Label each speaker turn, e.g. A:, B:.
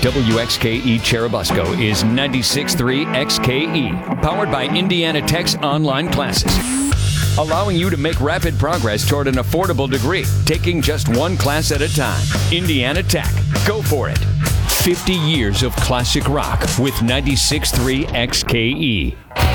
A: WXKE Cherubusco is 96.3 XKE, powered by Indiana Tech's online classes, allowing you to make rapid progress toward an affordable degree, taking just one class at a time. Indiana Tech. Go for it. 50 years of classic rock with 96.3 XKE.